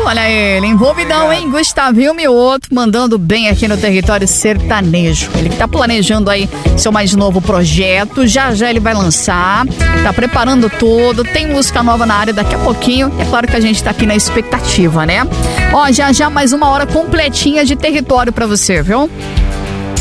Olha ele, envolvidão, hein? Gustavinho Mioto, mandando bem aqui no território sertanejo. Ele que tá planejando aí seu mais novo projeto, já ele vai lançar, tá preparando tudo, tem música nova na área daqui a pouquinho. É claro que a gente tá aqui na expectativa, né? Ó, já mais 1 hora completinha de território pra você, viu?